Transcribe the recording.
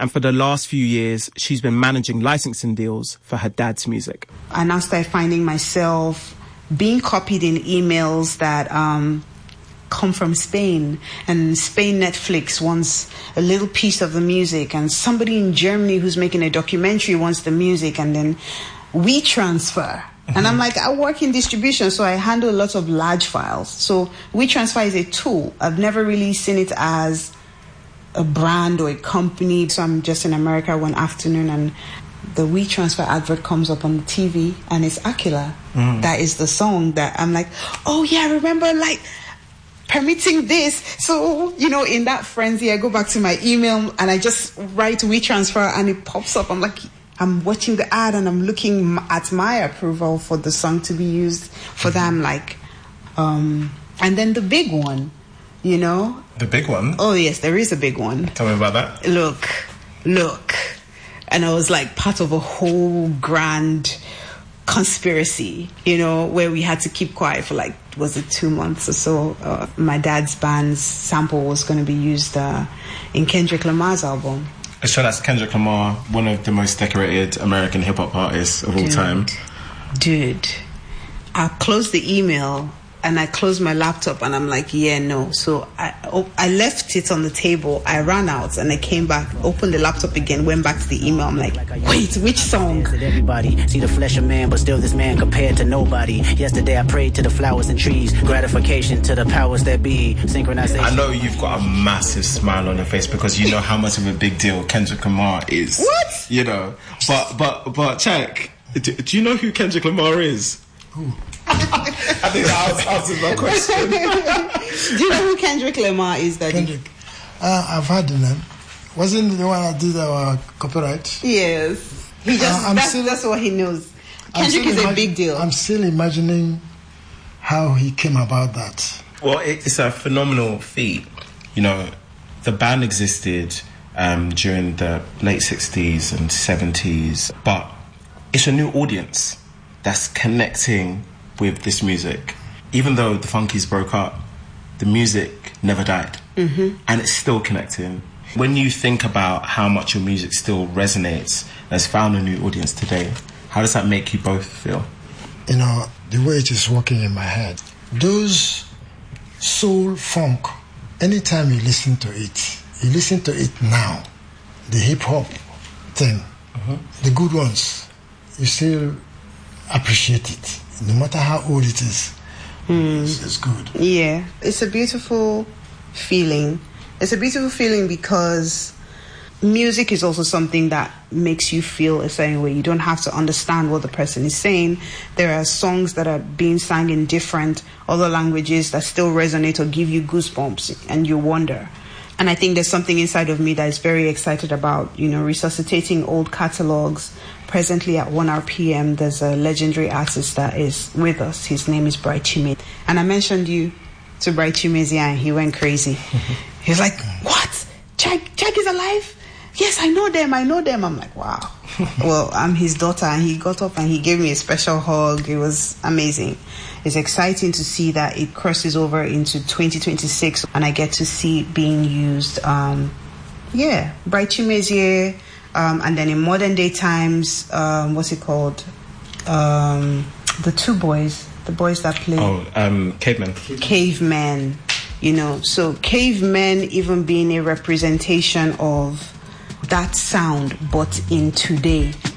And for the last few years, she's been managing licensing deals for her dad's music. I now started finding myself being copied in emails that come from Spain. And Spain Netflix wants a little piece of the music. And somebody in Germany who's making a documentary wants the music. And then WeTransfer. And I'm like, I work in distribution, so I handle a lot of large files. So WeTransfer is a tool. I've never really seen it as a brand or a company. So I'm just in America one afternoon and the WeTransfer advert comes up on the TV and it's Aquila. That is the song that I'm like, oh yeah, I remember like permitting this. So, you know, in that frenzy, I go back to my email and I just write WeTransfer and it pops up. I'm like, I'm watching the ad and I'm looking at my approval for the song to be used for them. Like, and then the big one, you know. The big one? Oh, yes, there is a big one. Tell me about that. Look. And I was like part of a whole grand conspiracy, you know, where we had to keep quiet for like, was it 2 months or so? My dad's band's sample was going to be used in Kendrick Lamar's album. So that's Kendrick Lamar, one of the most decorated American hip-hop artists of all time. Dude, I closed the email and I closed my laptop and I'm like, yeah, no. So I left it on the table. I ran out and I came back, opened the laptop again, went back to the email. I'm like, wait, which song? Everybody see the flesh of man, but still this man compared to nobody. Yesterday I prayed to the flowers and trees, gratification to the powers that be, synchronization. I know you've got a massive smile on your face because you know how much of a big deal Kendrick Lamar is. What? You know, but check. Do you know who Kendrick Lamar is? Who? I think that answers my question. Do you know who Kendrick Lamar is, Daddy? Kendrick. I've heard the name. Wasn't the one that did our copyright? Yes. He just that's what he knows. Kendrick is a big deal. I'm still imagining how he came about that. Well, it's a phenomenal feat. You know, the band existed during the late 60s and 70s, but it's a new audience that's connecting with this music. Even though the Funkies broke up, the music never died. And it's still connecting. When you think about how much your music still resonates, has found a new audience today, how does that make you both feel? You know, the way it is working in my head, those soul funk, anytime you listen to it now, the hip-hop thing, the good ones, you still appreciate it. No matter how old it is, it's good. Yeah, it's a beautiful feeling. It's a beautiful feeling because music is also something that makes you feel a certain way. You don't have to understand what the person is saying. There are songs that are being sung in different other languages that still resonate or give you goosebumps, and you wonder. And I think there's something inside of me that is very excited about, you know, resuscitating old catalogs. Presently at 1RPM, there's a legendary artist that is with us. His name is Bright Chime. And I mentioned you to Bright Chimezie and he went crazy. He was like, what? Jack is alive? Yes, I know them. I'm like, wow. Well, I'm his daughter, and he got up and he gave me a special hug. It was amazing. It's exciting to see that it crosses over into 2026 and I get to see it being used. Bright Chimezie, and then in modern day times, what's it called? The two boys, the boys that play. Cavemen. Cavemen, you know. So Cavemen even being a representation of that sound, but in today.